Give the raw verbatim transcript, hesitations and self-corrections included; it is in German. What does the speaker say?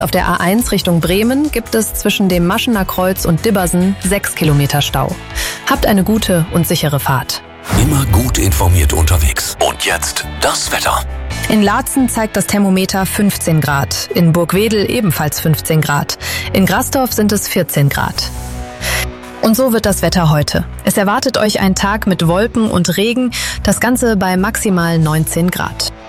Auf der A eins Richtung Bremen gibt es zwischen dem Maschener Kreuz und Dibbersen sechs Kilometer Stau. Habt eine gute und sichere Fahrt. Immer gut informiert unterwegs. Und jetzt das Wetter. In Laatzen zeigt das Thermometer fünfzehn Grad, in Burgwedel ebenfalls fünfzehn Grad, in Grasdorf sind es vierzehn Grad. Und so wird das Wetter heute. Es erwartet euch ein Tag mit Wolken und Regen, das Ganze bei maximal neunzehn Grad.